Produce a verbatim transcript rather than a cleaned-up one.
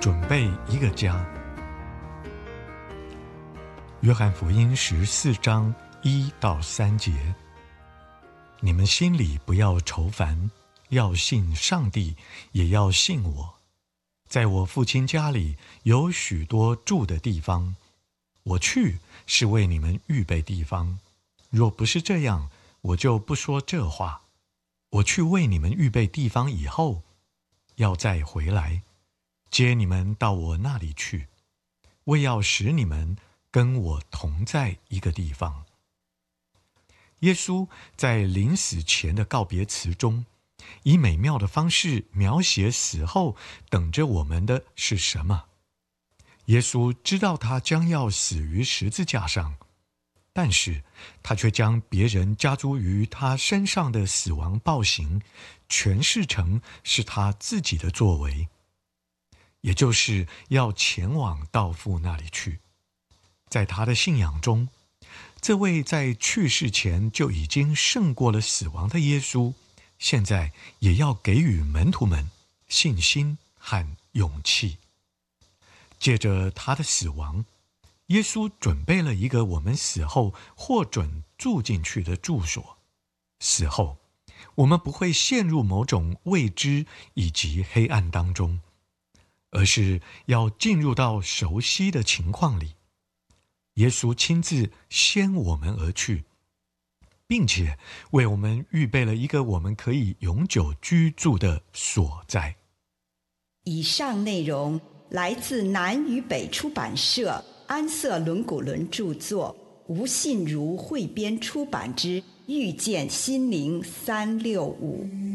准备一个家。约翰福音十四章一到三节，你们心里不要愁烦，要信上帝，也要信我。在我父亲家里有许多住的地方，我去是为你们预备地方。若不是这样，我就不说这话。我去为你们预备地方以后，要再回来，接你们到我那里去，为要使你们跟我同在一个地方。耶稣在临死前的告别词中，以美妙的方式描写死后等着我们的是什么。耶稣知道他将要死于十字架上，但是他却将别人加诸于他身上的死亡暴行诠释成是他自己的作为，也就是要前往到父那里去。在他的信仰中，这位在去世前就已经胜过了死亡的耶稣，现在也要给予门徒们信心和勇气。借着他的死亡，耶稣准备了一个我们死后获准住进去的住所。死后，我们不会陷入某种未知以及黑暗当中，而是要进入到熟悉的情况里。耶稣亲自先我们而去，并且为我们预备了一个我们可以永久居住的所在。 以上内容来自南与北出版社安瑟伦古伦著作，吴信如汇编出版之《遇见心灵三六五》。